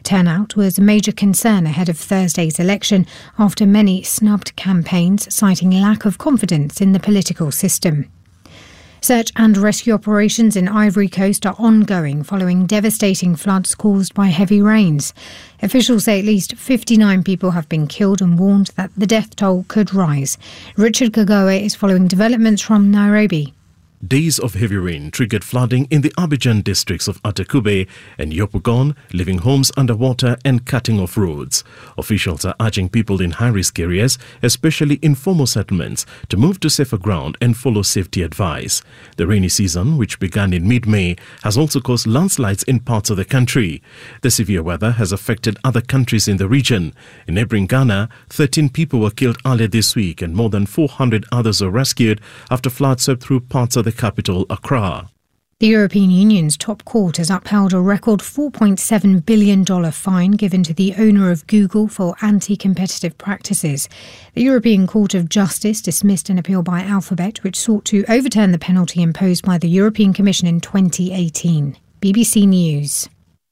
Turnout was a major concern ahead of Thursday's election after many snubbed campaigns, citing lack of confidence in the political system. Search and rescue operations in Ivory Coast are ongoing following devastating floods caused by heavy rains. Officials say at least 59 people have been killed and warned that the death toll could rise. Richard Kagawa is following developments from Nairobi. Days of heavy rain triggered flooding in the Abidjan districts of Atakube and Yopougon, leaving homes underwater and cutting off roads. Officials are urging people in high-risk areas, especially informal settlements, to move to safer ground and follow safety advice. The rainy season, which began in mid-May, has also caused landslides in parts of the country. The severe weather has affected other countries in the region. In neighboring Ghana, 13 people were killed earlier this week and more than 400 others were rescued after floods swept through parts of the capital, Accra. The European Union's top court has upheld a record $4.7 billion fine given to the owner of Google for anti-competitive practices. The European Court of Justice dismissed an appeal by Alphabet, which sought to overturn the penalty imposed by the European Commission in 2018. BBC News.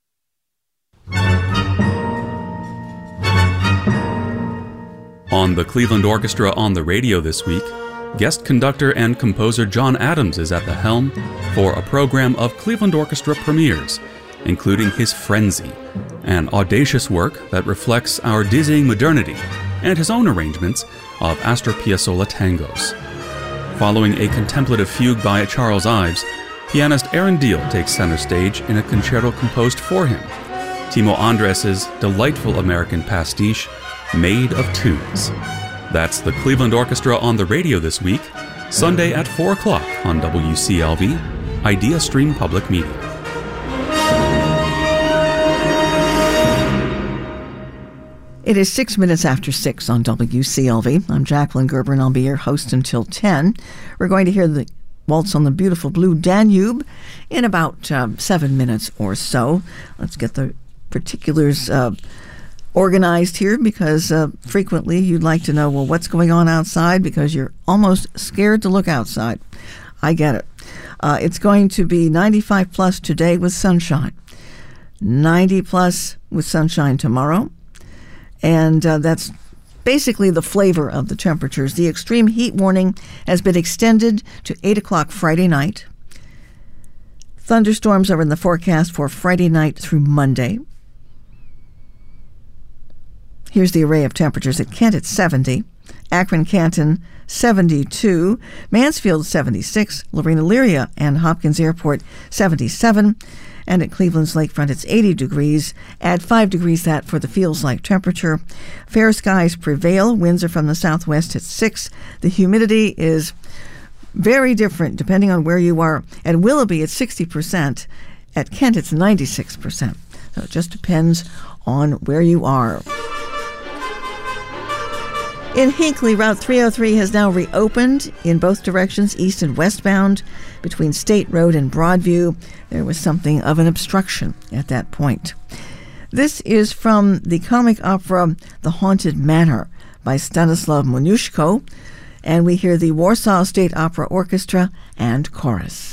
On the Cleveland Orchestra on the Radio this week, guest conductor and composer John Adams is at the helm for a program of Cleveland Orchestra premieres, including his Frenzy, an audacious work that reflects our dizzying modernity, and his own arrangements of Astor Piazzolla tangos. Following a contemplative fugue by Charles Ives, pianist Aaron Deal takes center stage in a concerto composed for him, Timo Andres' delightful American pastiche, Made of Tunes. That's the Cleveland Orchestra on the Radio this week, Sunday at 4 o'clock on WCLV, Idea Stream Public Media. It is 6 minutes after 6 on WCLV. I'm Jacqueline Gerber, and I'll be your host until 10. We're going to hear the Waltz on the Beautiful Blue Danube in about 7 minutes or so. Let's get the particulars organized here, because frequently you'd like to know, well, what's going on outside, because you're almost scared to look outside. I get it. It's going to be 95 plus today with sunshine, 90 plus with sunshine tomorrow, and that's basically the flavor of the temperatures. The extreme heat warning has been extended to 8 o'clock Friday night. Thunderstorms are in the forecast for Friday night through Monday. Here's the array of temperatures. At Kent, it's 70. Akron, Canton, 72. Mansfield, 76. Lorena, Elyria, and Hopkins Airport, 77. And at Cleveland's lakefront, it's 80 degrees. Add 5 degrees that for the feels-like temperature. Fair skies prevail. Winds are from the southwest at 6. The humidity is very different depending on where you are. At Willoughby, it's 60%. At Kent, it's 96%. So it just depends on where you are. In Hinckley, Route 303 has now reopened in both directions, east and westbound. Between State Road and Broadview, there was something of an obstruction at that point. This is from the comic opera The Haunted Manor by Stanislaw Moniuszko, and we hear the Warsaw State Opera Orchestra and Chorus.